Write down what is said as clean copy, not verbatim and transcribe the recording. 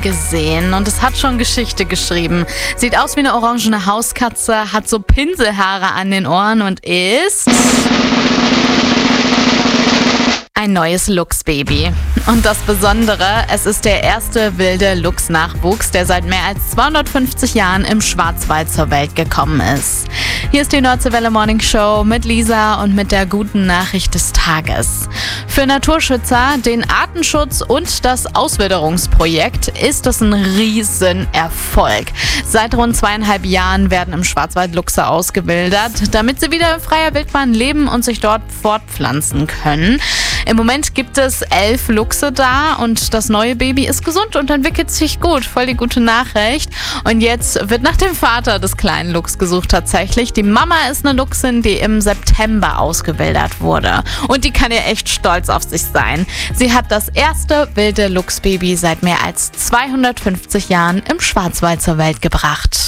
gesehen und es hat schon Geschichte geschrieben. Sieht aus wie eine orangene Hauskatze, hat so Pinselhaare an den Ohren und ist ein neues Luchsbaby. Und das Besondere, es ist der erste wilde Luchsnachwuchs, der seit mehr als 250 Jahren im Schwarzwald zur Welt gekommen ist. Hier ist die Nordseewelle Morning Show mit Lisa und mit der guten Nachricht des Tages. Für Naturschützer, den Artenschutz und das Auswilderungsprojekt ist es ein Riesenerfolg. Seit rund 2,5 Jahren werden im Schwarzwald Luchse ausgewildert, damit sie wieder in freier Wildbahn leben und sich dort fortpflanzen können. Im Moment gibt es 11 Luchse da und das neue Baby ist gesund und entwickelt sich gut. Voll die gute Nachricht. Und jetzt wird nach dem Vater des kleinen Luchs gesucht tatsächlich. Die Mama ist eine Luchsin, die im September ausgewildert wurde. Und die kann ja echt stolz auf sich sein. Sie hat das erste wilde Luchsbaby seit mehr als 250 Jahren im Schwarzwald zur Welt gebracht.